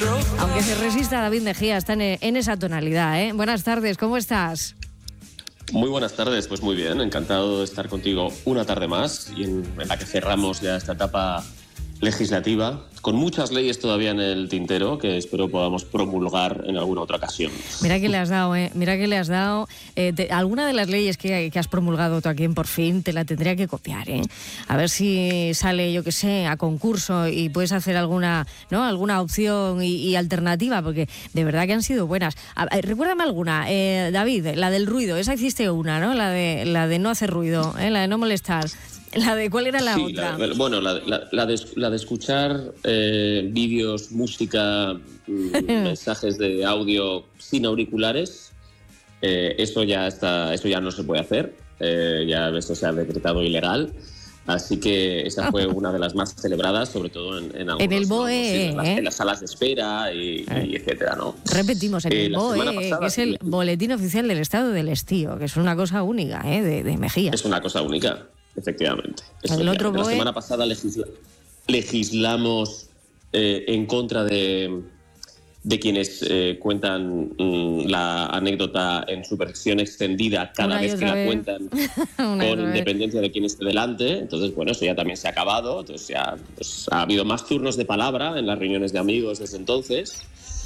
Aunque se resista, David Mejía está en esa tonalidad, ¿eh? Buenas tardes, ¿cómo estás? Muy buenas tardes, pues muy bien, encantado de estar contigo una tarde más y en la que cerramos ya esta etapa legislativa, con muchas leyes todavía en el tintero que espero podamos promulgar en alguna otra ocasión. Mira que le has dado, mira que le has dado. Alguna de las leyes que has promulgado tú aquí en Por Fin te la tendría que copiar, ¿eh? A ver si sale, yo qué sé, a concurso y puedes hacer alguna, ¿no? Alguna opción y alternativa, porque de verdad que han sido buenas. Recuérdame alguna, David, la del ruido, esa hiciste una, ¿no? La de no hacer ruido, la de no molestar. ¿La de cuál era la otra? La de escuchar vídeos, música, mensajes de audio sin auriculares, eso ya no se puede hacer, ya esto se ha decretado ilegal, así que esa fue una de las más celebradas, sobre todo en algunos, el BOE, en las salas de espera y etcétera, ¿no? Repetimos, en el BOE, que es el Boletín Oficial del Estado del Estío, que es una cosa única, de Mejía. Es una cosa única. Efectivamente. El otro BOE... La semana pasada legislamos en contra de quienes cuentan la anécdota en su versión extendida cada vez que la cuentan con independencia de quién esté delante. Entonces, bueno, eso ya también se ha acabado. Entonces ya pues, ha habido más turnos de palabra en las reuniones de amigos desde entonces.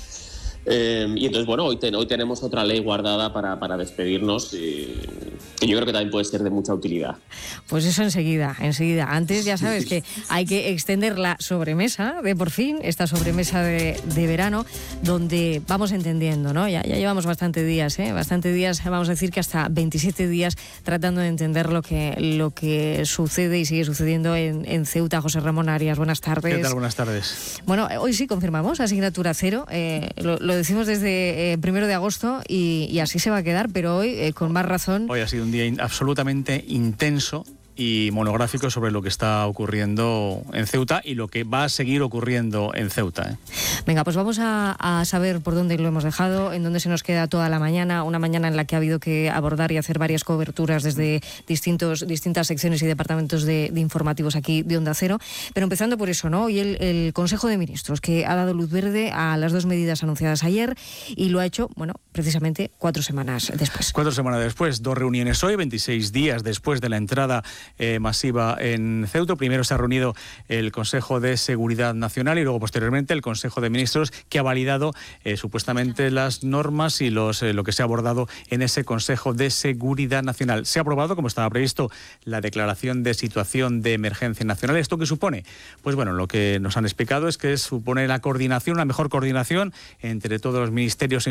Y entonces, bueno, hoy tenemos otra ley guardada para despedirnos y yo creo que también puede ser de mucha utilidad. Pues eso enseguida. Antes ya sabes que hay que extender la sobremesa de Por Fin, esta sobremesa de verano, donde vamos entendiendo, ¿no? Ya llevamos bastantes días, vamos a decir que hasta 27 días tratando de entender lo que sucede y sigue sucediendo en Ceuta. José Ramón Arias, buenas tardes. ¿Qué tal? Buenas tardes. Bueno, hoy sí confirmamos asignatura cero, lo decimos desde 1 de agosto y así se va a quedar, pero hoy con más razón. Hoy ha sido un día absolutamente intenso y monográfico sobre lo que está ocurriendo en Ceuta y lo que va a seguir ocurriendo en Ceuta, ¿eh? Venga, pues vamos a saber por dónde lo hemos dejado, en dónde se nos queda toda la mañana, una mañana en la que ha habido que abordar y hacer varias coberturas desde distintas secciones y departamentos de informativos aquí de Onda Cero, pero empezando por eso, ¿no? Hoy el Consejo de Ministros, que ha dado luz verde a las 2 medidas anunciadas ayer y lo ha hecho, bueno, precisamente 4 semanas después. 4 semanas después, 2 reuniones hoy, 26 días después de la entrada masiva en Ceuta. Primero se ha reunido el Consejo de Seguridad Nacional y luego posteriormente el Consejo de Ministros, que ha validado supuestamente las normas y lo que se ha abordado en ese Consejo de Seguridad Nacional. Se ha aprobado, como estaba previsto, la declaración de situación de emergencia nacional. ¿Esto qué supone? Pues bueno, lo que nos han explicado es que supone la coordinación, una mejor coordinación entre todos los ministerios